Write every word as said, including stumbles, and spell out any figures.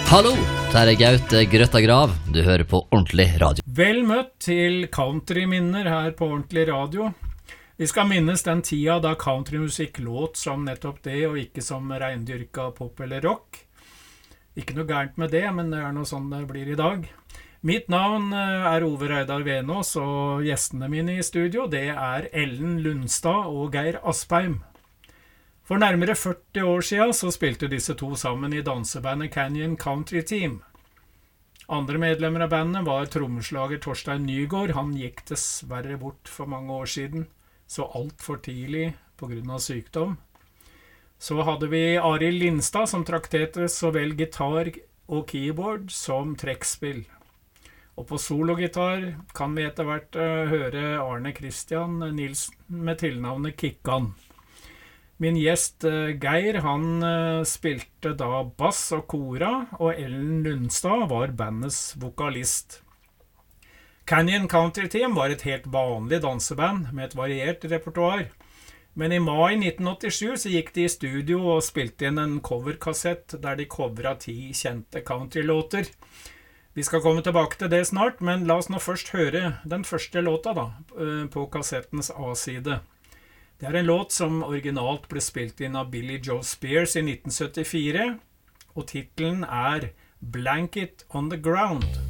Hallo, der er Gaute Grøtta Grav. Du hører på Ordentlig Radio. Vel møtt til countryminner her på Ordentlig Radio. Vi skal minnes den tida da countrymusikk låt som nettopp det, og ikke som reindyrka pop eller rock. Ikke noe gærent med det, men det er noe sånn det blir i dag. Mitt navn er Ove Reidar Venås, og gjestene mine i studio, det er Ellen Lundstad og Geir Aspeim. For nærmere førti år siden så spilte disse to sammen i dansebandet Canyon Country Team. Andre medlemmer av bandet var trommeslager Torstein Nygaard. Han gikk dessverre bort for mange år siden, så alt for tidlig på grunn av sykdom. Så hadde vi Arild Lindstad som trakterte så vel gitar og keyboard som trekkspill. Og på sologitar kan vi etter hvert uh, høre Arne Christian Nilsen med tilnavnet Kikkan. Min gjest uh, Geir, han uh, spilte da bass og kora, og Ellen Lundstad var bandets vokalist. Canyon Country Team var et helt vanlig danseband med et variert repertoar. Men i mai nitten åttisju så gikk de i studio og spilte inn en coverkassett der de covera ti kjente countrylåter. Vi skal komme tilbake til det snart, men la oss nå først høre den første låta da, på kassettens A-side. Det er en låt som originalt ble spilt inn av Billy Joe Spears i nitten syttifire, og titelen er Blanket on the Ground.